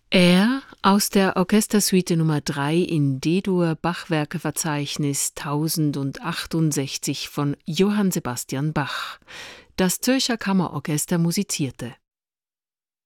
Er aus der Orchestersuite Nummer 3 in D-Dur Bachwerkeverzeichnis 1068 von Johann Sebastian Bach. Das Zürcher Kammerorchester musizierte